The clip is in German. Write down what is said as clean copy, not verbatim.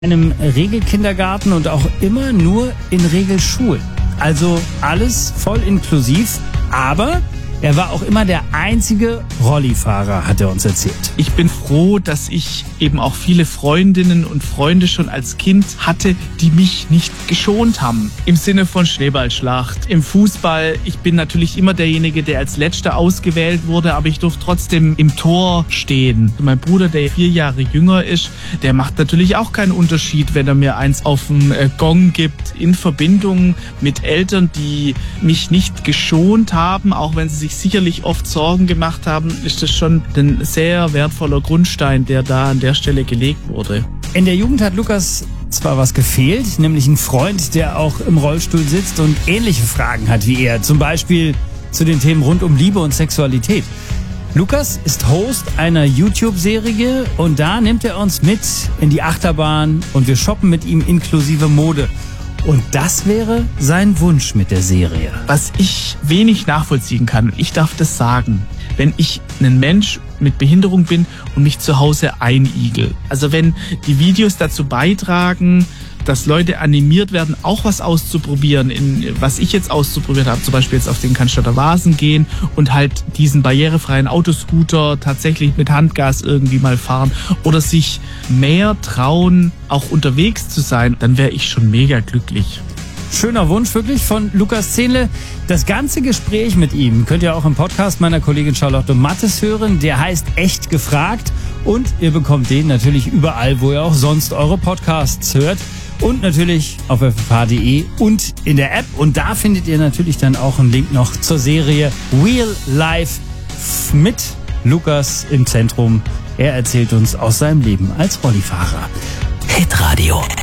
einem Regelkindergarten und auch immer nur in Regelschulen. Also alles voll inklusiv, aber er war auch immer der einzige Rollifahrer, hat er uns erzählt. Ich bin froh, dass ich eben auch viele Freundinnen und Freunde schon als Kind hatte, die mich nicht geschont haben. Im Sinne von Schneeballschlacht, im Fußball. Ich bin natürlich immer derjenige, der als Letzter ausgewählt wurde, aber ich durfte trotzdem im Tor stehen. Mein Bruder, der 4 Jahre jünger ist, der macht natürlich auch keinen Unterschied, wenn er mir eins auf den Gong gibt. In Verbindung mit Eltern, die mich nicht geschont haben, auch wenn sie sich sicherlich oft Sorgen gemacht haben, ist das schon ein sehr wertvoller Grundstein, der da an der Stelle gelegt wurde. In der Jugend hat Lukas zwar was gefehlt, nämlich ein Freund, der auch im Rollstuhl sitzt und ähnliche Fragen hat wie er, zum Beispiel zu den Themen rund um Liebe und Sexualität. Lukas ist Host einer YouTube-Serie und da nimmt er uns mit in die Achterbahn und wir shoppen mit ihm inklusive Mode. Und das wäre sein Wunsch mit der Serie. Was ich wenig nachvollziehen kann, ich darf das sagen, wenn ich ein Mensch mit Behinderung bin und mich zu Hause einigel. Also wenn die Videos dazu beitragen, dass Leute animiert werden, auch was auszuprobieren, was ich jetzt auszuprobiert habe, zum Beispiel jetzt auf den Cannstatter Vasen gehen und halt diesen barrierefreien Autoscooter tatsächlich mit Handgas irgendwie mal fahren oder sich mehr trauen, auch unterwegs zu sein, dann wäre ich schon mega glücklich. Schöner Wunsch wirklich von Lukas Zehnle. Das ganze Gespräch mit ihm könnt ihr auch im Podcast meiner Kollegin Charlotte Mattes hören. Der heißt Echt gefragt und ihr bekommt den natürlich überall, wo ihr auch sonst eure Podcasts hört. Und natürlich auf ffh.de und in der App. Und da findet ihr natürlich dann auch einen Link noch zur Serie Real Life mit Lukas im Zentrum. Er erzählt uns aus seinem Leben als Rollifahrer. Hitradio.